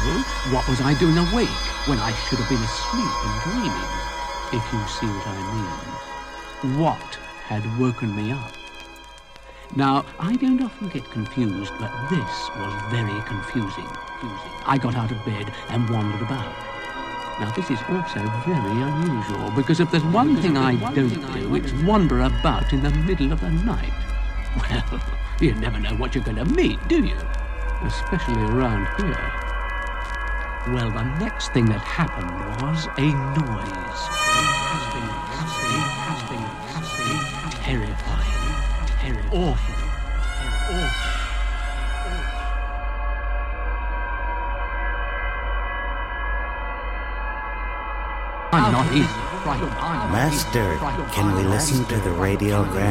what was I doing awake when I should have been asleep and dreaming? If you see what I mean. What had woken me up? Now, I don't often get confused, but this was very confusing. I got out of bed and wandered about. Now, this is also very unusual, because if there's one thing I don't do, it's wander about in the middle of the night. Well, you never know what you're going to meet, do you? Especially around here. Well, the next thing that happened was a noise. Terrifying. Awful. I'm not easy. Master, can we listen to the radiogram?